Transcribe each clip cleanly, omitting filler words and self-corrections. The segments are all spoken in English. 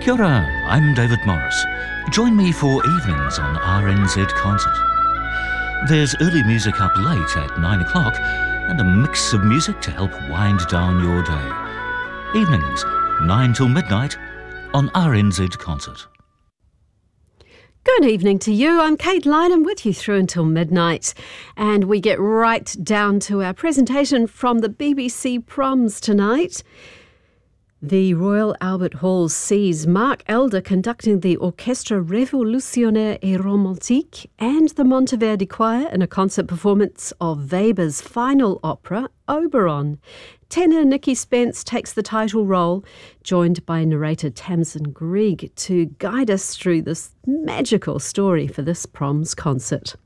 Kia ora, I'm David Morris. Join me for evenings on RNZ Concert. There's early music up late at 9 o'clock and a mix of music to help wind down your day. Evenings, 9 till midnight on RNZ Concert. Good evening to you. I'm Kate Lynham with you through until midnight. And we get right down to our presentation from the BBC Proms tonight. The Royal Albert Hall sees Mark Elder conducting the Orchestre Révolutionnaire et Romantique and the Monteverdi Choir in a concert performance of Weber's final opera, Oberon. Tenor Nicky Spence takes the title role, joined by narrator Tamsin Greig to guide us through this magical story for this Proms concert.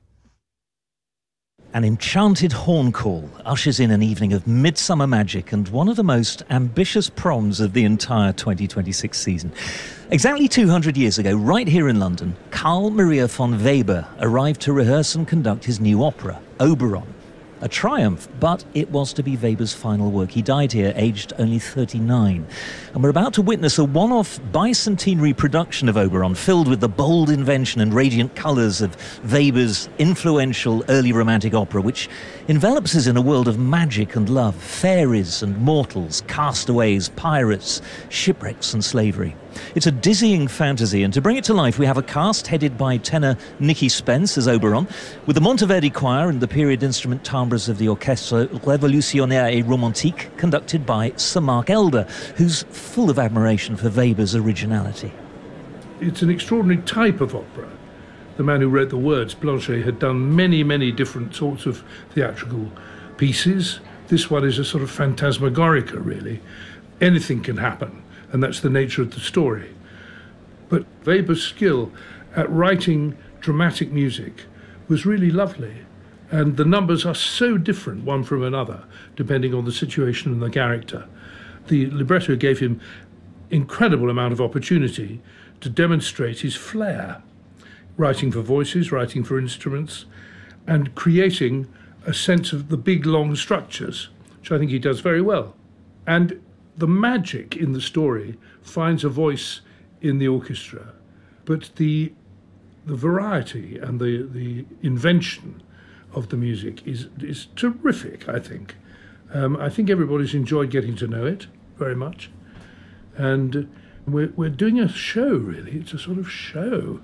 An enchanted horn call ushers in an evening of midsummer magic and one of the most ambitious proms of the entire 2026 season. Exactly 200 years ago, right here in London, Carl Maria von Weber arrived to rehearse and conduct his new opera, Oberon. A triumph, but it was to be Weber's final work. He died here, aged only 39. And we're about to witness a one-off bicentenary production of Oberon, filled with the bold invention and radiant colours of Weber's influential early romantic opera, which envelops us in a world of magic and love, fairies and mortals, castaways, pirates, shipwrecks and slavery. It's a dizzying fantasy, and to bring it to life, we have a cast headed by tenor Nicky Spence as Oberon, with the Monteverdi Choir and the period instrument timbres of the Orchestre Révolutionnaire et Romantique, conducted by Sir Mark Elder, who's full of admiration for Weber's originality. It's an extraordinary type of opera. The man who wrote the words, Blanchet, had done many, many different sorts of theatrical pieces. This one is a sort of phantasmagorica, really. Anything can happen. And that's the nature of the story. But Weber's skill at writing dramatic music was really lovely. And the numbers are so different one from another, depending on the situation and the character. The libretto gave him incredible amount of opportunity to demonstrate his flair, writing for voices, writing for instruments, and creating a sense of the big, long structures, which I think he does very well. And the magic in the story finds a voice in the orchestra, but the variety and the invention of the music is terrific, I think. I think everybody's enjoyed getting to know it very much. And we're doing a show, really. It's a sort of show.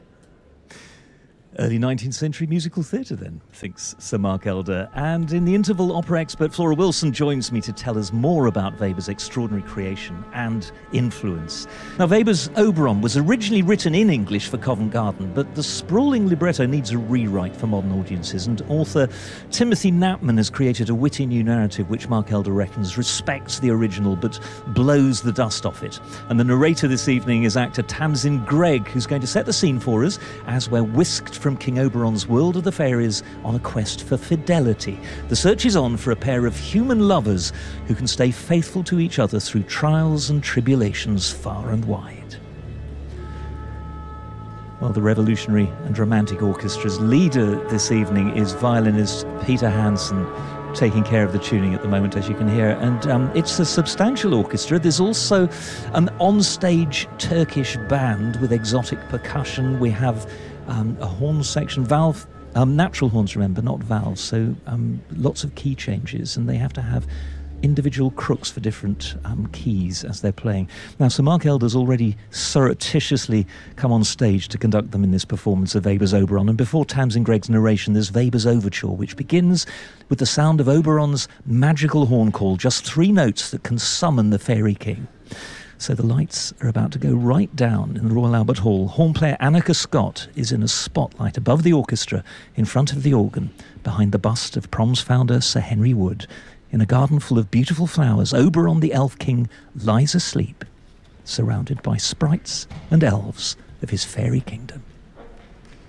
Early 19th century musical theatre, then, thinks Sir Mark Elder. And in the interval, opera expert Flora Wilson joins me to tell us more about Weber's extraordinary creation and influence. Now, Weber's Oberon was originally written in English for Covent Garden, but the sprawling libretto needs a rewrite for modern audiences, and author Timothy Knapman has created a witty new narrative which Mark Elder reckons respects the original but blows the dust off it. And the narrator this evening is actor Tamsin Greig, who's going to set the scene for us as we're whisked from King Oberon's world of the fairies on a quest for fidelity. The search is on for a pair of human lovers who can stay faithful to each other through trials and tribulations far and wide. Well, the Revolutionary and Romantic Orchestra's leader this evening is violinist Peter Hansen, taking care of the tuning at the moment, as you can hear. And it's a substantial orchestra. There's also an onstage Turkish band with exotic percussion. We have a horn section, valve, natural horns, remember, not valves. So lots of key changes, and they have to have individual crooks for different keys as they're playing. Now, Sir Mark Elder's already surreptitiously come on stage to conduct them in this performance of Weber's Oberon. And before Tamsin Greig's narration, there's Weber's Overture, which begins with the sound of Oberon's magical horn call, just 3 notes that can summon the fairy king. So the lights are about to go right down in the Royal Albert Hall. Horn player Annika Scott is in a spotlight above the orchestra, in front of the organ, behind the bust of Proms founder Sir Henry Wood. In a garden full of beautiful flowers, Oberon the Elf King lies asleep, surrounded by sprites and elves of his fairy kingdom.